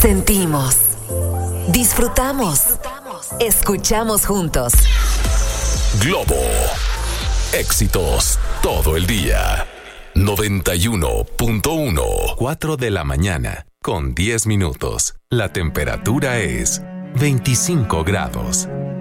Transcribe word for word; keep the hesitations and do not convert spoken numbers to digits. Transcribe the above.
Sentimos, disfrutamos, escuchamos juntos. Globo. Éxitos todo el día. noventa y uno punto uno. cuatro de la mañana con diez minutos. La temperatura es veinticinco grados.